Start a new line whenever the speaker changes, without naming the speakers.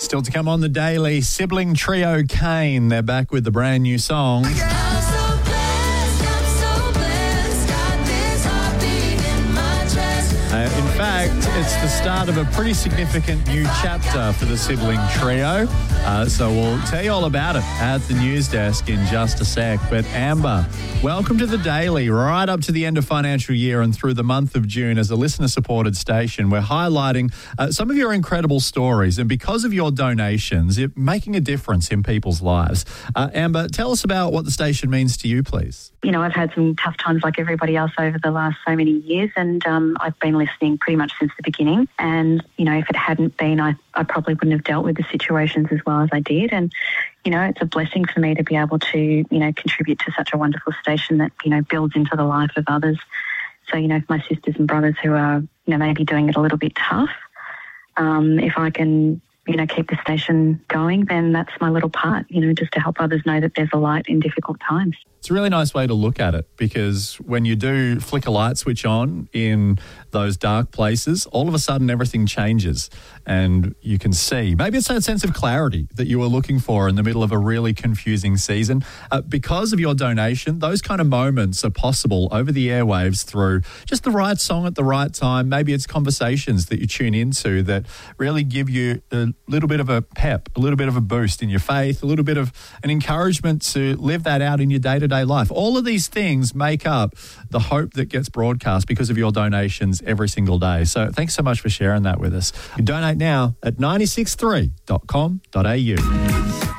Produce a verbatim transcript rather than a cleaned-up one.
Still to come on the Daily, sibling trio Kane. They're back with the brand new song.
I'm so blessed, I'm so blessed, got this heartbeat in my chest.
Uh, in fact, it's the start of a pretty significant new chapter for the sibling trio. Uh, so we'll tell you all about it at the news desk in just a sec. But Amber, welcome to the Daily. Right up to the end of financial year and through the month of June as a listener-supported station, we're highlighting uh, some of your incredible stories. And because of your donations, it's making a difference in people's lives. Uh, Amber, tell us about what the station means to you, please.
You know, I've had some tough times like everybody else over the last so many years, and um, I've been listening pretty much since the beginning. And, you know, if it hadn't been, I, I probably wouldn't have dealt with the situations as well as I did. And, you know, it's a blessing for me to be able to, you know, contribute to such a wonderful station that, you know, builds into the life of others. So, you know, for my sisters and brothers who are, you know, maybe doing it a little bit tough, um, if I can, you know, keep the station going, then that's my little part, you know, just to help others know that there's a light in difficult times.
It's a really nice way to look at it, because when you do flick a light switch on in those dark places, all of a sudden everything changes and you can see. Maybe it's that sense of clarity that you were looking for in the middle of a really confusing season. Uh, because of your donation, those kind of moments are possible over the airwaves through just the right song at the right time. Maybe it's conversations that you tune into that really give you a little bit of a pep, a little bit of a boost in your faith, a little bit of an encouragement to live that out in your day-to-day life. All of these things make up the hope that gets broadcast because of your donations every single day. So thanks so much for sharing that with us. You donate now at nine six three dot com dot a u.